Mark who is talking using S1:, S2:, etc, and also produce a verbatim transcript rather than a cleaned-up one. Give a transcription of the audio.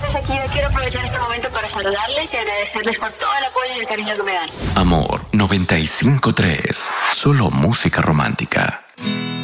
S1: soy Shakira. Quiero aprovechar este momento para saludarles y agradecerles por todo el apoyo y el cariño que me dan.
S2: Amor noventa y cinco tres. Solo música romántica.